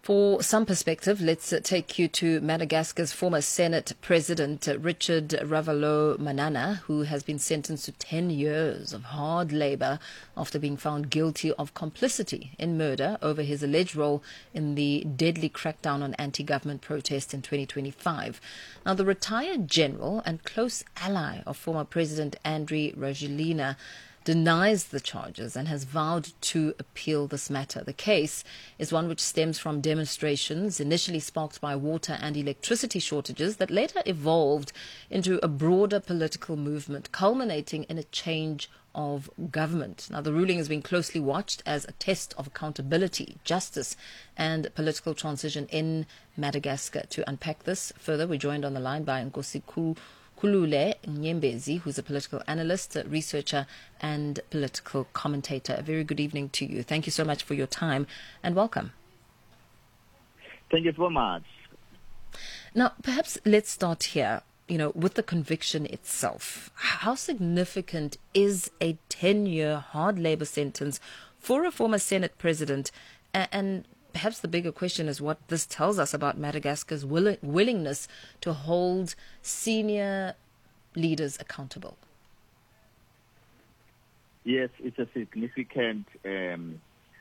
For some perspective, let's take you to Madagascar's former Senate President Richard Ravalomanana, who has been sentenced to 10 years of hard labor after being found guilty of complicity in murder over his alleged role in the deadly crackdown on anti-government protests in 2025. Now, the retired general and close ally of former President Andry Rajoelina denies the charges and has vowed to appeal this matter. The case is one which stems from demonstrations initially sparked by water and electricity shortages that later evolved into a broader political movement, culminating in a change of government. Now, the ruling has been closely watched as a test of accountability, justice, and political transition in Madagascar. To unpack this further, we're joined on the line by Nkosi Khulule Nyembezi, who's a political analyst, researcher, and political commentator. A very good evening to you. Thank you so much for your time and welcome. Thank you so much. Now, perhaps let's start here, with the conviction itself. How significant is a 10-year hard labor sentence for a former Senate president? And perhaps the bigger question is what this tells us about Madagascar's willingness to hold senior leaders accountable. Yes, it's a significant decision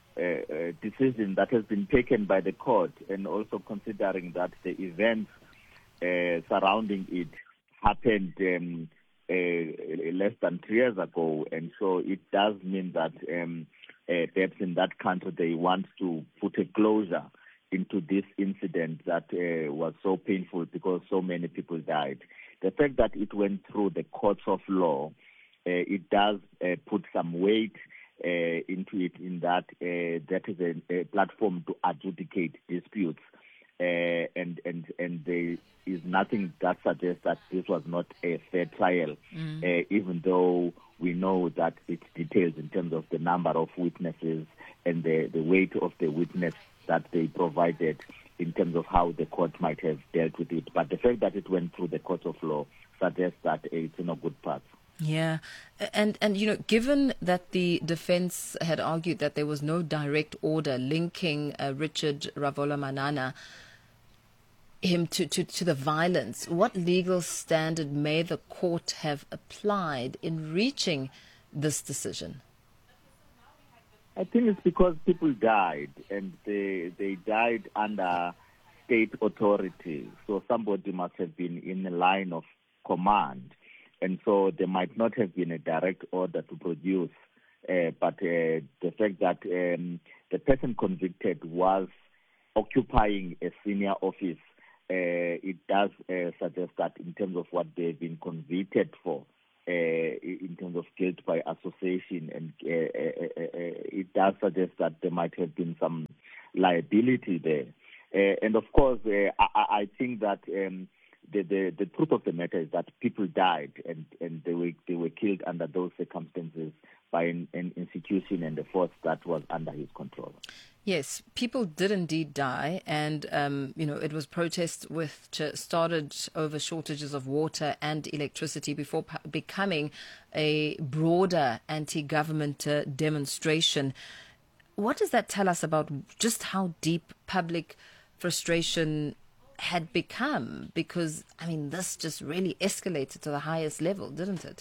that has been taken by the court, and also considering that the events surrounding it happened less than 3 years ago, and so it does mean that perhaps in that country they want to put a closure into this incident that was so painful because so many people died. The fact that it went through the courts of law, it does put some weight into it, in that that is a platform to adjudicate disputes, and there is nothing that suggests that this was not a fair trial, even though we know that it's details in terms of the number of witnesses and the weight of the witness that they provided in terms of how the court might have dealt with it. But the fact that it went through the court of law suggests that it's in a good path. Yeah. And given that the defense had argued that there was no direct order linking Richard Ravalomanana him to the violence, what legal standard may the court have applied in reaching this decision? I think it's because people died, and they died under state authority. So somebody must have been in the line of command, and so there might not have been a direct order to produce. But the fact that the person convicted was occupying a senior office, it does suggest that in terms of what they've been convicted for, in terms of guilt by association, and it does suggest that there might have been some liability there. And of course, I think that the truth of the matter is that people died, and they were killed under those circumstances by an institution and a force that was under his control. Yes, people did indeed die, and it was protests which started over shortages of water and electricity before becoming a broader anti-government demonstration. What does that tell us about just how deep public frustration had become? Because, this just really escalated to the highest level, didn't it?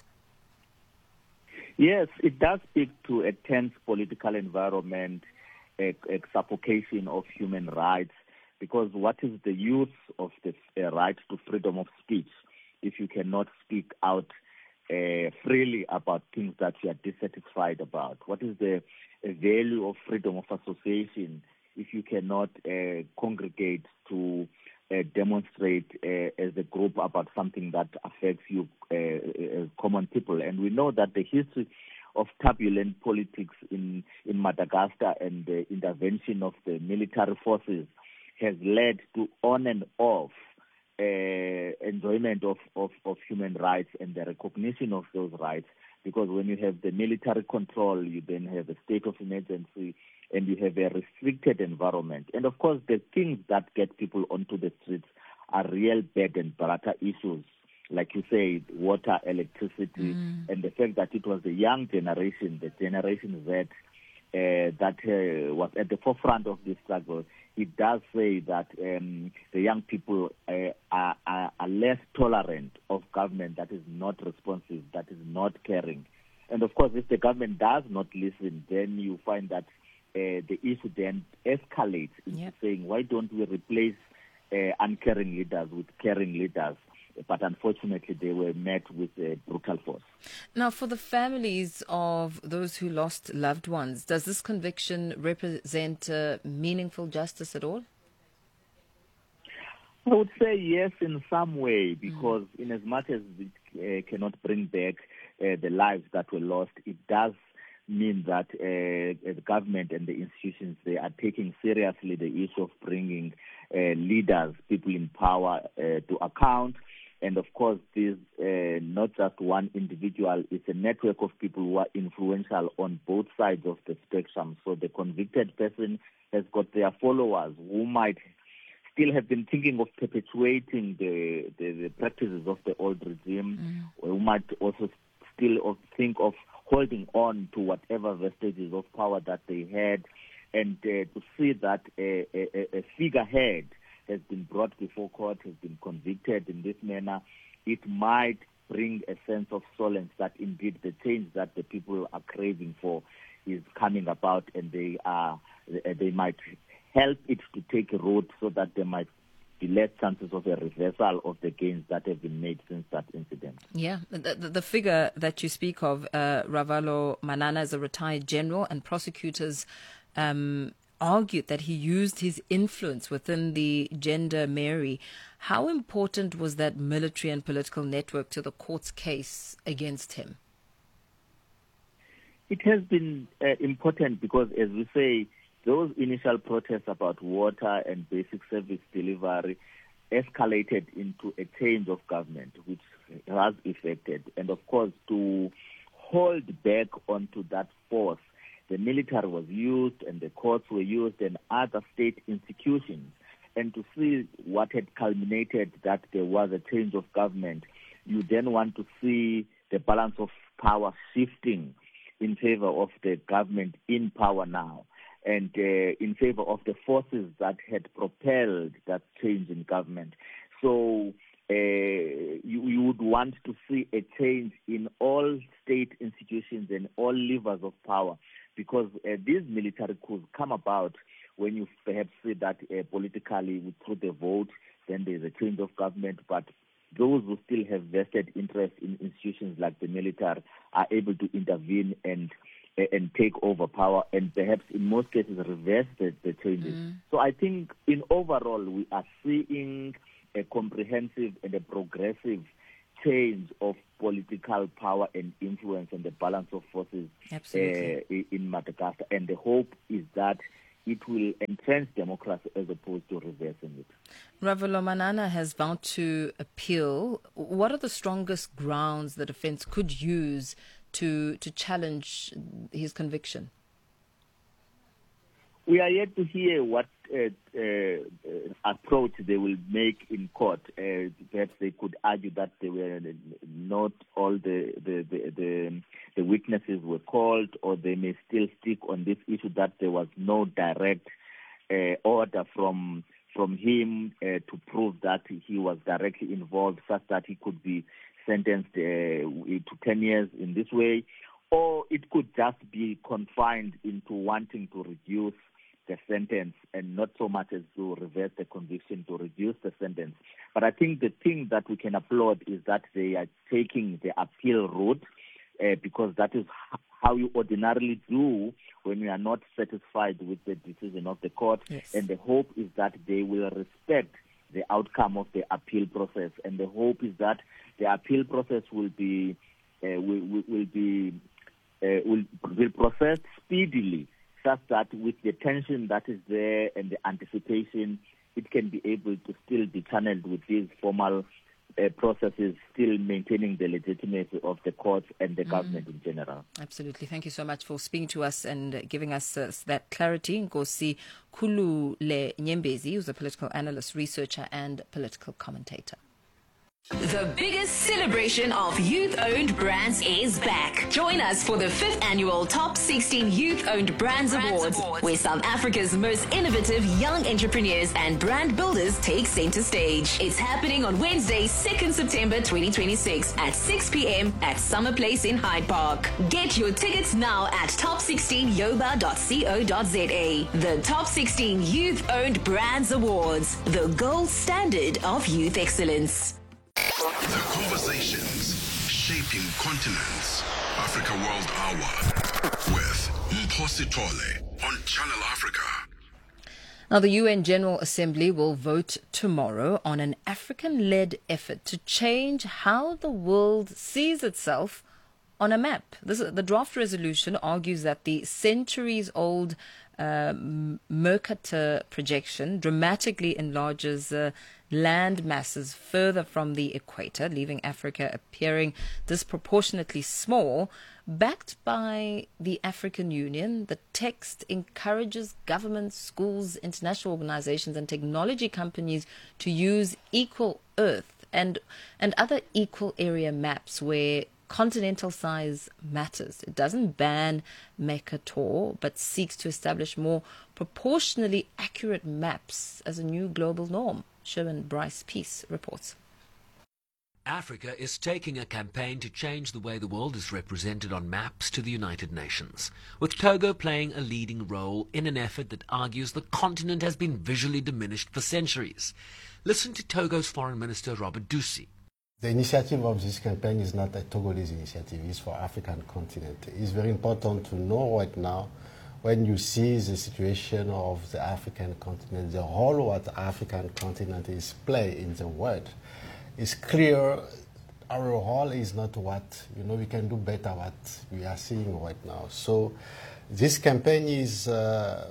Yes, it does speak to a tense political environment, a suffocation of human rights, because what is the use of the right to freedom of speech if you cannot speak out freely about things that you are dissatisfied about? What is the value of freedom of association if you cannot congregate to demonstrate as a group about something that affects you as common people? And we know that the history of turbulent politics in Madagascar and the intervention of the military forces has led to on and off enjoyment of human rights and the recognition of those rights. Because when you have the military control, you then have a state of emergency, and you have a restricted environment. And of course, the things that get people onto the streets are real bread and butter issues, like you said, water, electricity, and the fact that it was the young generation, the Generation Z, that was at the forefront of this struggle, it does say that the young people are less tolerant of government that is not responsive, that is not caring. And of course, if the government does not listen, then you find that the issue then escalates into saying, why don't we replace uncaring leaders with caring leaders? But unfortunately, they were met with brutal force. Now, for the families of those who lost loved ones, does this conviction represent meaningful justice at all? I would say yes in some way, because in as much as it cannot bring back the lives that were lost, it does mean that the government and the institutions, they are taking seriously the issue of bringing leaders, people in power to account. And of course, this not just one individual, it's a network of people who are influential on both sides of the spectrum. So the convicted person has got their followers who might still have been thinking of perpetuating the practices of the old regime, or who might also still think of holding on to whatever vestiges of power that they had. And to see that a figurehead has been brought before court, has been convicted in this manner, it might bring a sense of solace that indeed the change that the people are craving for is coming about, and they might help it to take root so that there might be less chances of a reversal of the gains that have been made since that incident. Yeah, the figure that you speak of, Ravalo Manana, is a retired general, and prosecutors argued that he used his influence within the gendarmerie. How important was that military and political network to the court's case against him? It has been important because, as we say, those initial protests about water and basic service delivery escalated into a change of government, which has affected. And of course, to hold back onto that force, the military was used and the courts were used and other state institutions. And to see what had culminated that there was a change of government, you then want to see the balance of power shifting in favor of the government in power now, and in favor of the forces that had propelled that change in government. So you would want to see a change in all state institutions and all levers of power, because these military coups come about when you perhaps see that politically through the vote, then there's a change of government, but those who still have vested interest in institutions like the military are able to intervene and take over power, and perhaps in most cases reverse the changes. So I think in overall we are seeing a comprehensive and a progressive change of political power and influence and the balance of forces in Madagascar. And the hope is that it will entrench democracy as opposed to reversing it. Ravalo Manana has vowed to appeal. What are the strongest grounds the defense could use to challenge his conviction? We are yet to hear what approach they will make in court. Perhaps they could argue that they were not all the witnesses were called, or they may still stick on this issue that there was no direct order from him to prove that he was directly involved, such that he could be sentenced to 10 years in this way, or it could just be confined into wanting to reduce the sentence and not so much as to reverse the conviction, to reduce the sentence. But I think the thing that we can applaud is that they are taking the appeal route, because that is how you ordinarily do when you are not satisfied with the decision of the court. Yes. And the hope is that they will respect the outcome of the appeal process, and the hope is that the appeal process will process speedily, such that with the tension that is there and the anticipation, it can be able to still be channeled with these formal processes, still maintaining the legitimacy of the courts and the government in general. Absolutely. Thank you so much for speaking to us and giving us that clarity. Nkosi Khulule Nyembezi, who's a political analyst, researcher, and political commentator. The biggest celebration of youth-owned brands is back. Join us for the 5th annual Top 16 Youth-Owned Brands Awards, where South Africa's most innovative young entrepreneurs and brand builders take center stage. It's happening on Wednesday, 2nd September 2026 at 6 p.m. at Summer Place in Hyde Park. Get your tickets now at top16yoba.co.za. The Top 16 Youth-Owned Brands Awards, the gold standard of youth excellence. The conversations shaping continents. Africa World Hour with Mphosi Tole on Channel Africa. Now, the UN General Assembly will vote tomorrow on an African-led effort to change how the world sees itself on a map. The draft resolution argues that the centuries-old Mercator projection dramatically enlarges land masses further from the equator, leaving Africa appearing disproportionately small. Backed by the African Union, the text encourages governments, schools, international organizations and technology companies to use Equal Earth and other equal area maps where continental size matters. It doesn't ban Mercator, but seeks to establish more proportionally accurate maps as a new global norm. Sherman Bryce Peace reports. Africa is taking a campaign to change the way the world is represented on maps to the United Nations, with Togo playing a leading role in an effort that argues the continent has been visually diminished for centuries. Listen to Togo's Foreign Minister Robert Dusi. The initiative of this campaign is not a Togolese initiative, it's for African continent. It's very important to know right now, when you see the situation of the African continent, the role what the African continent is playing in the world, it's clear our role is not what, we can do better what we are seeing right now. So this campaign is not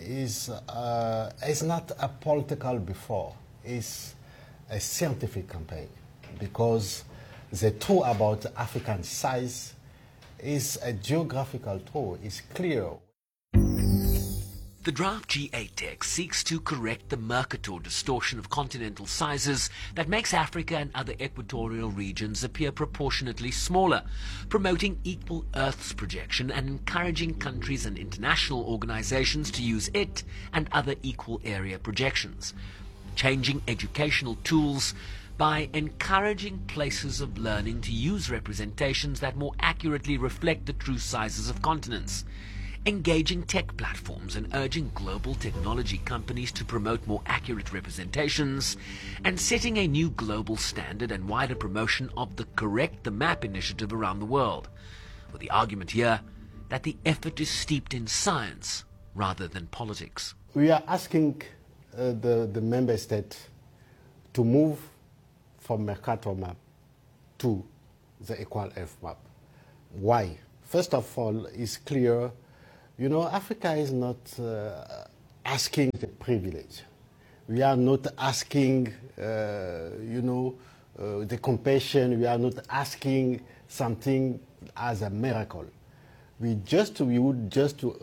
a political before, it's a scientific campaign, because the truth about African size is a geographical truth, it's clear. The draft G8 text seeks to correct the Mercator distortion of continental sizes that makes Africa and other equatorial regions appear proportionately smaller, promoting equal Earth's projection and encouraging countries and international organizations to use it and other equal area projections, changing educational tools by encouraging places of learning to use representations that more accurately reflect the true sizes of continents, engaging tech platforms and urging global technology companies to promote more accurate representations, and setting a new global standard and wider promotion of the Correct the Map initiative around the world, with the argument here that the effort is steeped in science rather than politics. We are asking the member state to move from Mercator map to the Equal Earth map. Why? First of all, it's clear, Africa is not asking the privilege. We are not asking, the compassion. We are not asking something as a miracle. We would just want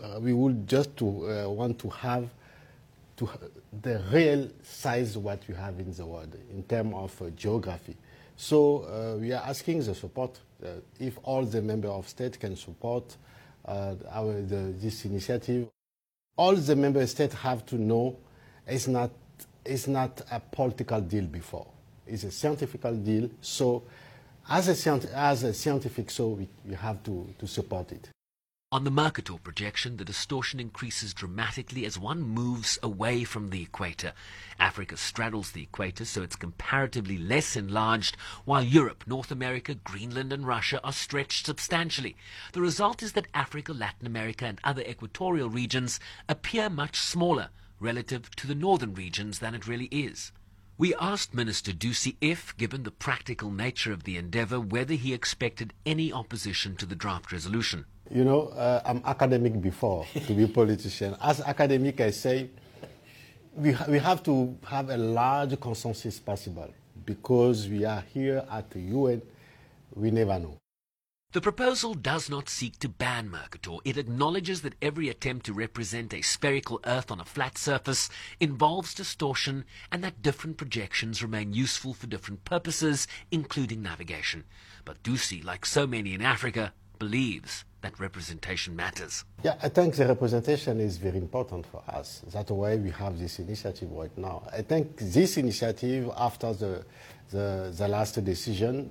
to have the real size what we have in the world in terms of geography. So we are asking the support. If all the member of states can support this initiative, all the member states have to know it's not a political deal before. It's a scientific deal. So as a scientific, so we have to support it. On the Mercator projection, the distortion increases dramatically as one moves away from the equator. Africa straddles the equator, so it's comparatively less enlarged, while Europe, North America, Greenland and Russia are stretched substantially. The result is that Africa, Latin America and other equatorial regions appear much smaller relative to the northern regions than it really is. We asked Minister Dusi if, given the practical nature of the endeavour, whether he expected any opposition to the draft resolution. I'm academic before to be a politician. As academic, I say we have to have a large consensus possible, because we are here at the UN, we never know. The proposal does not seek to ban Mercator. It acknowledges that every attempt to represent a spherical Earth on a flat surface involves distortion and that different projections remain useful for different purposes, including navigation. But Dusi, like so many in Africa, believes that representation matters. Yeah, I think the representation is very important for us. That's why we have this initiative right now. I think this initiative, after the last decision,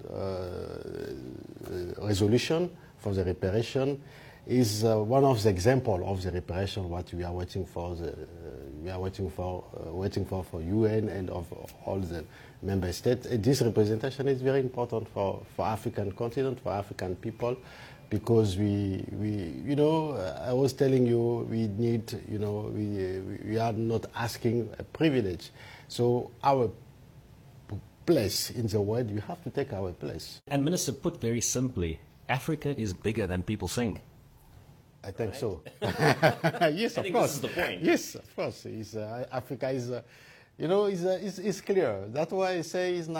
resolution for the reparation, is one of the examples of the reparation what we are waiting for. Waiting for UN and of all the member states. This representation is very important for African continent, for African people, because we I was telling you, we need, we are not asking a privilege. So our place in the world, we have to take our place. And Minister, put very simply, Africa is bigger than people think. I think so. Yes, of course. This is the point. Yes, of course. Africa is, is clear. That's why I say it's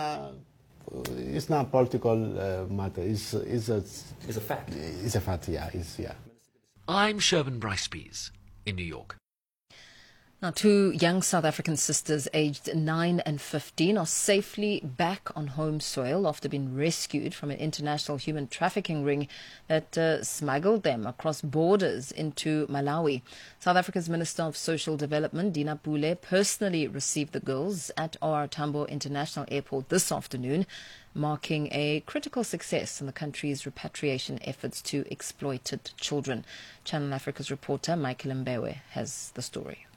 not political matter. It's a fact. It's a fact. Yeah. I'm Shervin Bryce-Pease in New York. Now, 2 young South African sisters aged 9 and 15 are safely back on home soil after being rescued from an international human trafficking ring that smuggled them across borders into Malawi. South Africa's Minister of Social Development, Dina Pule, personally received the girls at OR Tambo International Airport this afternoon, marking a critical success in the country's repatriation efforts to exploited children. Channel Africa's reporter Michael Mbewe has the story.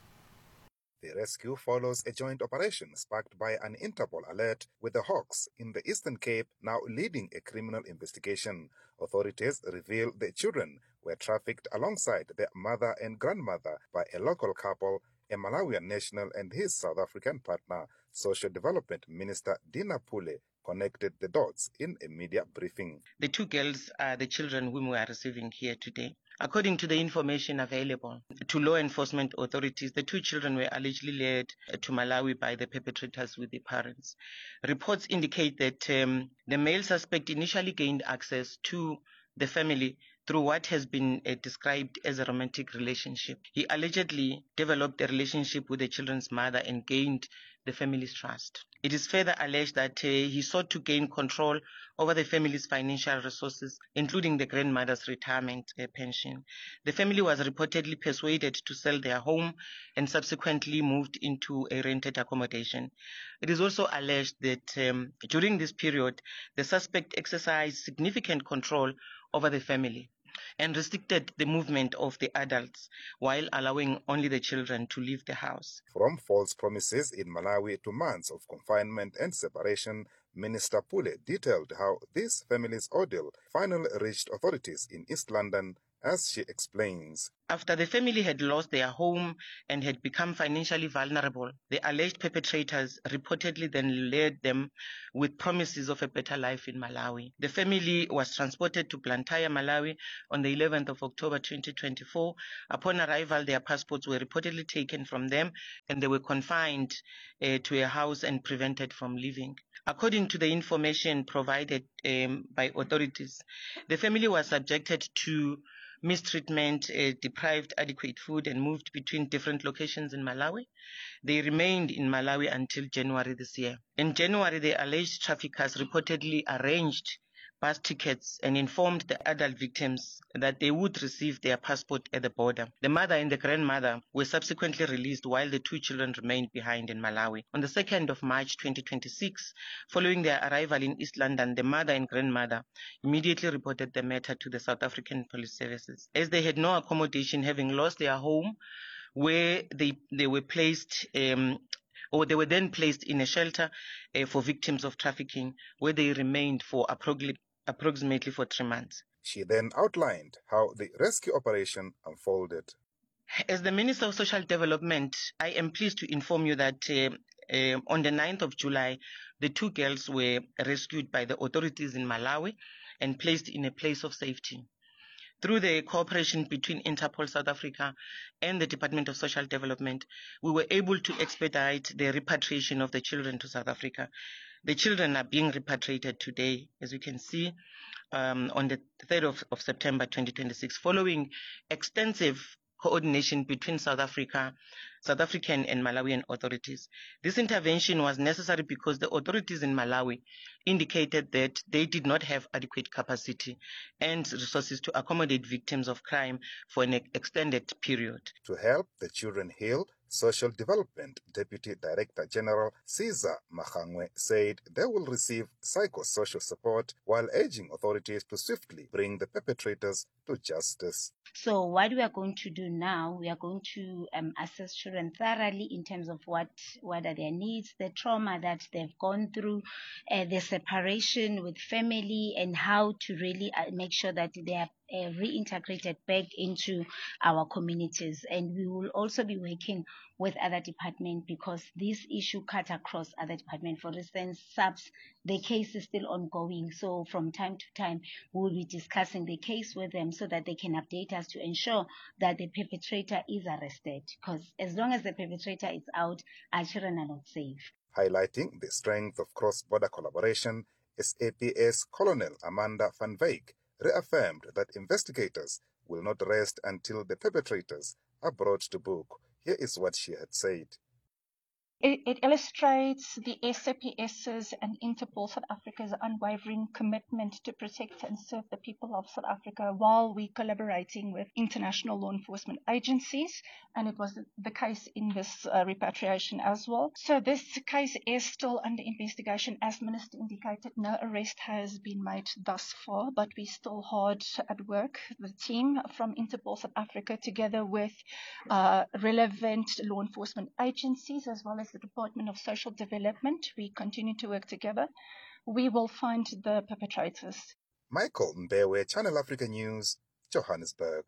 The rescue follows a joint operation sparked by an Interpol alert with the Hawks in the Eastern Cape now leading a criminal investigation. Authorities reveal the children were trafficked alongside their mother and grandmother by a local couple, a Malawian national and his South African partner. Social Development Minister Dina Pule connected the dots in a media briefing. The 2 girls are the children whom we are receiving here today. According to the information available to law enforcement authorities, the 2 children were allegedly led to Malawi by the perpetrators with the parents. Reports indicate that the male suspect initially gained access to the family through what has been described as a romantic relationship. He allegedly developed a relationship with the children's mother and gained the family's trust. It is further alleged that he sought to gain control over the family's financial resources, including the grandmother's retirement pension. The family was reportedly persuaded to sell their home and subsequently moved into a rented accommodation. It is also alleged that during this period, the suspect exercised significant control over the family and restricted the movement of the adults while allowing only the children to leave the house. From false promises in Malawi to months of confinement and separation, Minister Pule detailed how this family's ordeal finally reached authorities in East London, as she explains. After the family had lost their home and had become financially vulnerable, the alleged perpetrators reportedly then led them with promises of a better life in Malawi. The family was transported to Blantyre, Malawi on the 11th of October 2024. Upon arrival, their passports were reportedly taken from them and they were confined to a house and prevented from leaving. According to the information provided by authorities, the family was subjected to mistreatment, deprived adequate food, and moved between different locations in Malawi. They remained in Malawi until January this year. In January, the alleged traffickers reportedly arranged bus tickets and informed the adult victims that they would receive their passport at the border. The mother and the grandmother were subsequently released while the 2 children remained behind in Malawi. On the 2nd of March 2026, following their arrival in East London, the mother and grandmother immediately reported the matter to the South African Police Services. As they had no accommodation, having lost their home, where they were placed or they were then placed in a shelter for victims of trafficking, where they remained for approximately for 3 months. She then outlined how the rescue operation unfolded. As the Minister of Social Development, I am pleased to inform you that on the 9th of July, the 2 girls were rescued by the authorities in Malawi and placed in a place of safety. Through the cooperation between Interpol South Africa and the Department of Social Development, we were able to expedite the repatriation of the children to South Africa. The children are being repatriated today, as you can see, on the 3rd of September 2026, following extensive coordination between South African and Malawian authorities. This intervention was necessary because the authorities in Malawi indicated that they did not have adequate capacity and resources to accommodate victims of crime for an extended period. To help the children heal, Social Development Deputy Director General Caesar Mahangwe said they will receive psychosocial support while urging authorities to swiftly bring the perpetrators to justice. So what we are going to do now, we are going to assess children thoroughly in terms of what are their needs, the trauma that they've gone through, the separation with family, and how to really make sure that they are reintegrated back into our communities. And we will also be working with other departments because this issue cut across other departments. For instance, SAPS, the case is still ongoing. So from time to time, we will be discussing the case with them so that they can update us to ensure that the perpetrator is arrested. Because as long as the perpetrator is out, our children are not safe. Highlighting the strength of cross-border collaboration, SAPS Colonel Amanda van Wyk reaffirmed that investigators will not rest until the perpetrators are brought to book. Here is what she had said. It illustrates the SAPS's and Interpol South Africa's unwavering commitment to protect and serve the people of South Africa while we're collaborating with international law enforcement agencies, and it was the case in this repatriation as well. So this case is still under investigation. As Minister indicated, no arrest has been made thus far, but we're still hard at work. The team from Interpol South Africa, together with relevant law enforcement agencies, as well as the Department of Social Development, we continue to work together. We will find the perpetrators. Michael Mbewe, Channel Africa News, Johannesburg.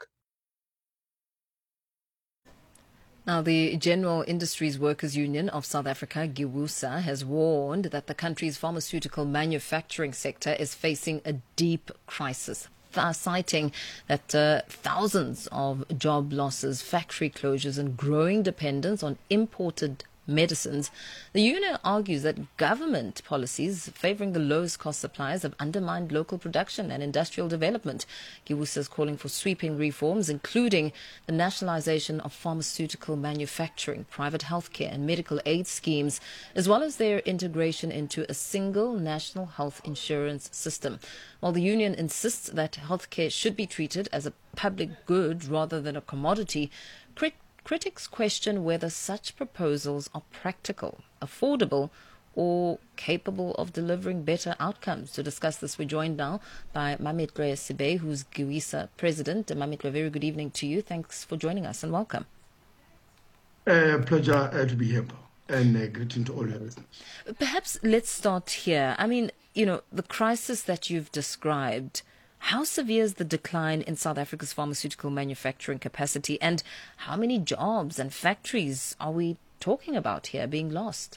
Now, the General Industries Workers Union of South Africa, GIWUSA, has warned that the country's pharmaceutical manufacturing sector is facing a deep crisis, citing that thousands of job losses, factory closures and growing dependence on imported medicines. The union argues that government policies favouring the lowest cost suppliers have undermined local production and industrial development. GIWUSA is calling for sweeping reforms, including the nationalisation of pharmaceutical manufacturing, private healthcare and medical aid schemes, as well as their integration into a single national health insurance system. While the union insists that healthcare should be treated as a public good rather than a commodity, critics question whether such proposals are practical, affordable, or capable of delivering better outcomes. To discuss this, we're joined now by Mametlwe Sibe, who's GIWUSA president. Mametlwe, a very good evening to you. Thanks for joining us and welcome. Pleasure to be here, and greeting to all your listeners. Perhaps let's start here. I mean, the crisis that you've described, how severe is the decline in South Africa's pharmaceutical manufacturing capacity, and how many jobs and factories are we talking about here being lost?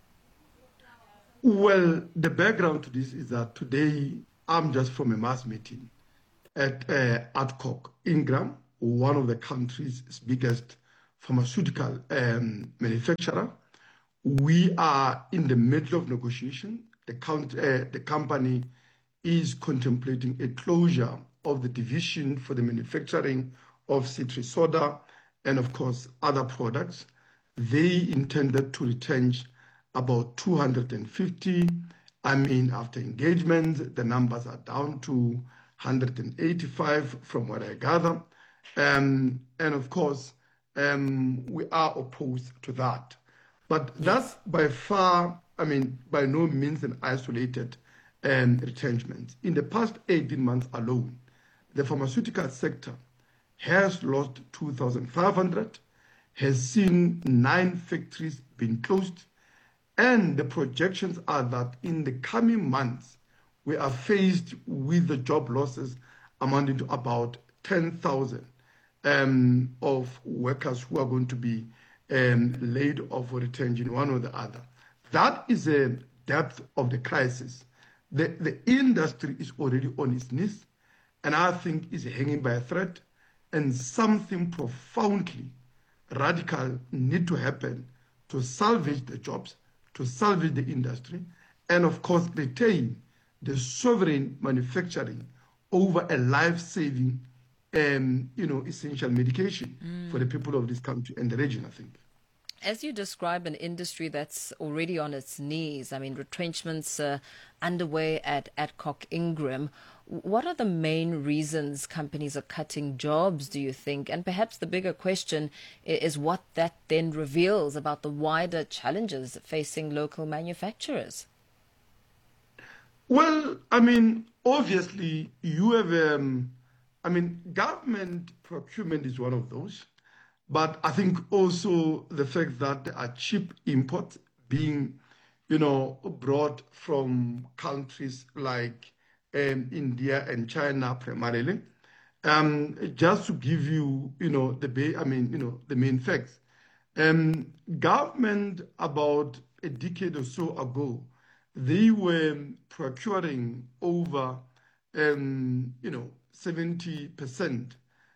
Well, the background to this is that today I'm just from a mass meeting at Adcock Ingram, one of the country's biggest pharmaceutical manufacturer. We are in the middle of negotiation. The company is contemplating a closure of the division for the manufacturing of citric soda and, of course, other products. They intended to retrench about 250. After engagement, the numbers are down to 185 from what I gather. And of course, we are opposed to that. But that's by far, by no means an isolated retrenchment. In the past 18 months alone, the pharmaceutical sector has lost 2,500, has seen 9 factories being closed, and the projections are that in the coming months, we are faced with the job losses amounting to about 10,000 of workers who are going to be laid off or retrenched in one or the other. That is the depth of the crisis. The industry is already on its knees, and I think is hanging by a thread, and something profoundly radical need to happen to salvage the jobs, to salvage the industry, and of course retain the sovereign manufacturing over a life-saving, essential medication for the people of this country and the region, I think. As you describe an industry that's already on its knees, I mean, retrenchments underway at Adcock Ingram, what are the main reasons companies are cutting jobs, do you think? And perhaps the bigger question is what that then reveals about the wider challenges facing local manufacturers. Well, I mean, obviously, you have, government procurement is one of those. But I think also the fact that there are cheap imports being, brought from countries like India and China primarily. Just to give you, the main facts. Government about a decade or so ago, they were procuring over, 70%.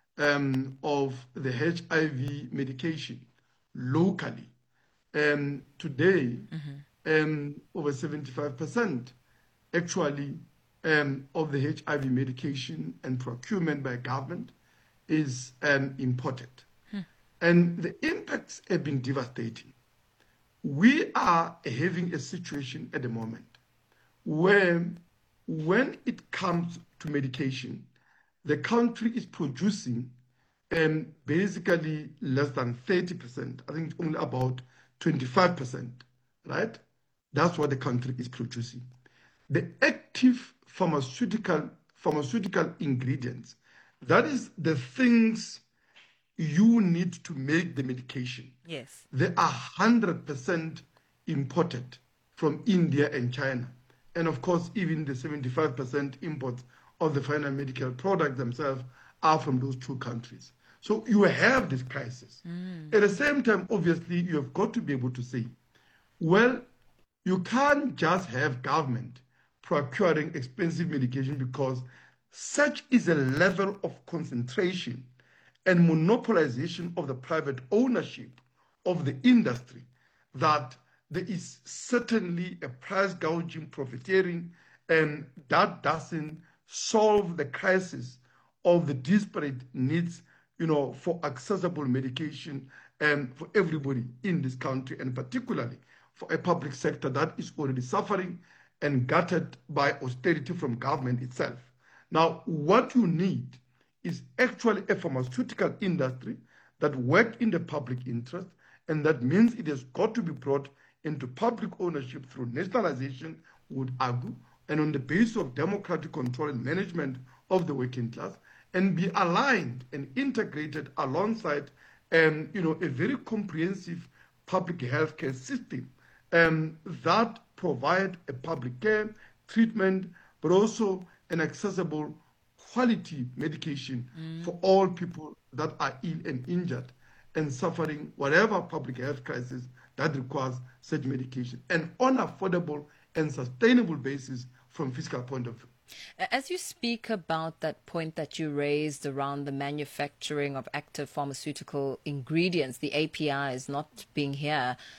Of the HIV medication locally. Today, over 75% actually of the HIV medication and procurement by government is imported. And the impacts have been devastating. We are having a situation at the moment where when it comes to medication, the country is producing basically less than 30%. I think it's only about 25%, right? That's what the country is producing. The active pharmaceutical ingredients, that is the things you need to make the medication. Yes. They are 100% imported from India and China. And of course, even the 75% imports of the final medical products themselves are from those two countries. So you have this crisis. At the same time, obviously, you have got to be able to say, well, you can't just have government procuring expensive medication because such is a level of concentration and monopolization of the private ownership of the industry that there is certainly a price gouging, profiteering, and that doesn't solve the crisis of the disparate needs, for accessible medication for everybody in this country, and particularly for a public sector that is already suffering and gutted by austerity from government itself. Now, what you need is actually a pharmaceutical industry that works in the public interest, and that means it has got to be brought into public ownership through nationalization, would argue, and on the basis of democratic control and management of the working class, and be aligned and integrated alongside, a very comprehensive public healthcare system that provide a public care, treatment, but also an accessible quality medication for all people that are ill and injured and suffering whatever public health crisis that requires such medication, and on affordable and sustainable basis from fiscal point of view. As you speak about that point that you raised around the manufacturing of active pharmaceutical ingredients, the APIs not being here